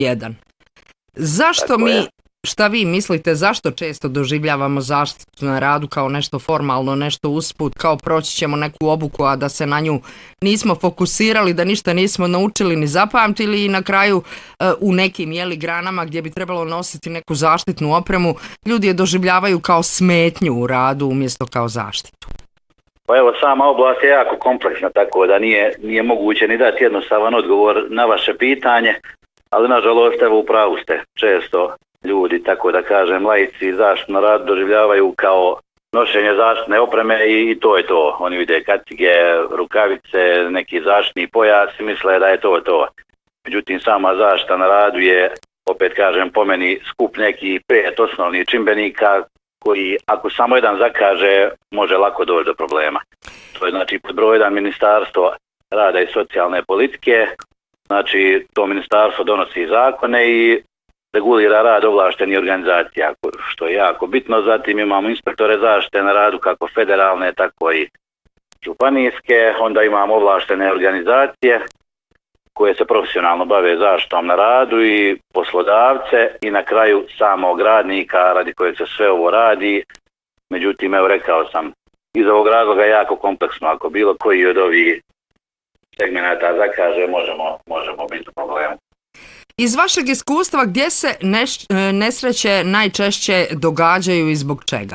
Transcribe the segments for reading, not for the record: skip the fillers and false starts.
jedan. Zašto šta vi mislite, zašto često doživljavamo zaštitu na radu kao nešto formalno, nešto usput, kao proći ćemo neku obuku, a da se na nju nismo fokusirali, da ništa nismo naučili ni zapamtili i na kraju u nekim granama gdje bi trebalo nositi neku zaštitnu opremu, ljudi je doživljavaju kao smetnju u radu umjesto kao zaštitu? Pa evo, sama oblast je jako kompleksna, tako da nije moguće ni dati jednostavan odgovor na vaše pitanje, ali nažalost, evo, upravu ste, često ljudi, tako da kažem, laici zaštitu na radu doživljavaju kao nošenje zaštitne opreme i to je to. Oni vide kacige, rukavice, neki zaštitni pojas i misle da je to. Međutim, sama zaštita na radu je, opet kažem, po meni skup neki 5 osnovnih čimbenika koji, ako samo jedan zakaže, može lako doći do problema. To je znači pod broj 1 Ministarstvo rada i socijalne politike. Znači, to ministarstvo donosi zakone i regulira rad ovlaštenih organizacija, što je jako bitno. Zatim imamo inspektore zaštite na radu, kako federalne, tako i županijske. Onda imamo ovlaštene organizacije koje se profesionalno bave zaštitom na radu i poslodavce i na kraju samog radnika radi kojeg se sve ovo radi. Međutim, evo, rekao sam, iz ovog razloga je jako kompleksno. Ako bilo koji od ovih segmenata zakaže, možemo biti u problemu. Iz vašeg iskustva, gdje se nesreće najčešće događaju i zbog čega?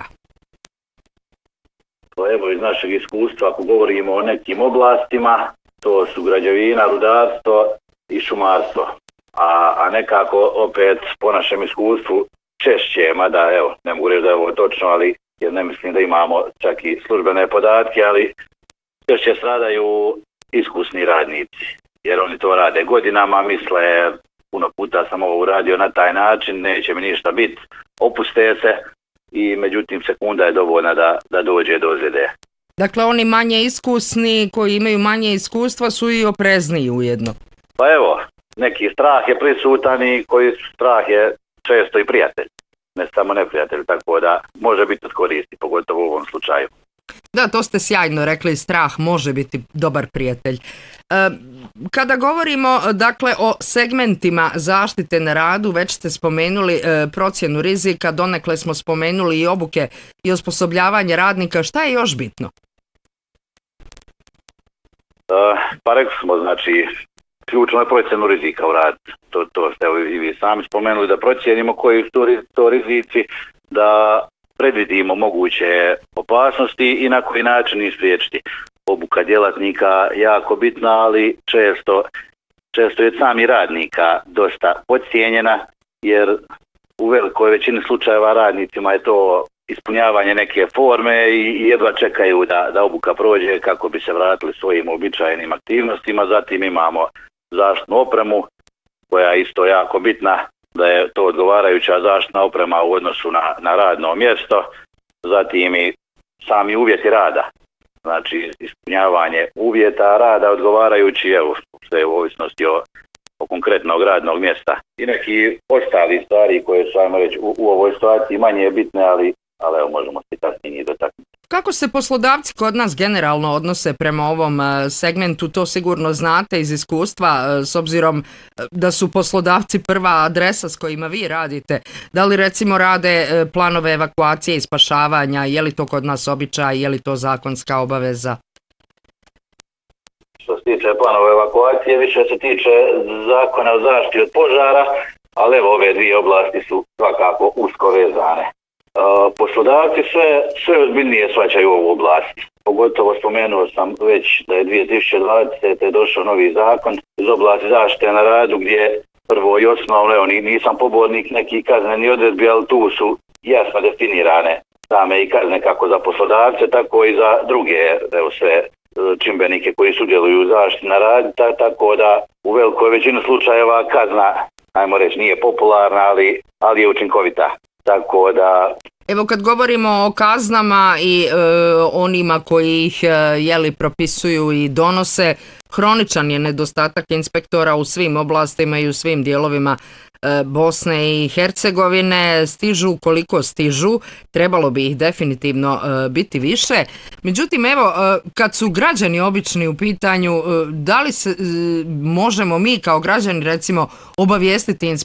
Pa evo, iz našeg iskustva, ako govorimo o nekim oblastima, to su građevina, rudarstvo i šumarstvo. A nekako, opet, po našem iskustvu, češće, mada, evo, ne mogu reći da je ovo točno, ali jer ne mislim da imamo čak i službene podatke, ali češće stradaju iskusni radnici, jer oni to rade godinama, misle, puno puta sam ovo uradio na taj način, neće mi ništa biti, opuste se i međutim sekunda je dovoljna da dođe do ozljede. Dakle, oni manje iskusni, koji imaju manje iskustva, su i oprezniji ujedno. Pa evo, neki strah je prisutan i koji strah je često i prijatelj, ne samo neprijatelj, tako da može biti od koristi, pogotovo u ovom slučaju. Da, to ste sjajno rekli, strah može biti dobar prijatelj. Kada govorimo dakle o segmentima zaštite na radu, već ste spomenuli procjenu rizika, donekle smo spomenuli i obuke i osposobljavanje radnika. Šta je još bitno? Pa rekli smo, znači, ključno je procjenu rizika u radu. To ste i vi sami spomenuli, da procijenimo koji su to rizici, da predvidimo moguće opasnosti i na koji način ispriječiti. Obuka djelatnika jako bitna, ali često je sami radnika dosta podcijenjena, jer u velikoj većini slučajeva radnicima je to ispunjavanje neke forme i jedva čekaju da obuka prođe kako bi se vratili svojim uobičajenim aktivnostima. Zatim imamo zaštitnu opremu koja je isto jako bitna, da je to odgovarajuća zaštitna oprema u odnosu na radno mjesto. Zatim i sami uvjeti rada, znači ispunjavanje uvjeta rada odgovarajući, evo, sve u ovisnosti o konkretnog radnog mjesta. I neki ostali stvari koje su, ajmo reći, u ovoj situaciji manje bitne, ali evo, možemo se kasnije njih dotaknuti. Kako se poslodavci kod nas generalno odnose prema ovom segmentu, to sigurno znate iz iskustva, s obzirom da su poslodavci prva adresa s kojima vi radite. Da li recimo rade planove evakuacije i spašavanja, je li to kod nas običaj, je li to zakonska obaveza? Što se tiče planova evakuacije, više se tiče zakona o zaštiti od požara, ali evo, ove dvije oblasti su svakako usko vezane. Poslodavci sve ozbiljnije shvaćaju ovu oblast. Pogotovo spomenuo sam već da je 2020. došao novi zakon iz oblasti zaštite na radu, gdje prvo i osnovno, evo, nisam pobornik nekih kaznenih odredbi, ali tu su jasno definirane same i kazne kako za poslodavce, tako i za druge, evo, sve čimbenike koji sudjeluju u zaštiti na radu, tako da u velikoj većini slučajeva kazna, ajmo reći, nije popularna, ali je učinkovita. Tako da... Evo, kad govorimo o kaznama i onima koji ih propisuju i donose, hroničan je nedostatak inspektora u svim oblastima i u svim dijelovima Bosne i Hercegovine stižu koliko stižu, trebalo bi ih definitivno biti više. Međutim, evo, kad su građani obični u pitanju, da li se možemo mi kao građani recimo obavijestiti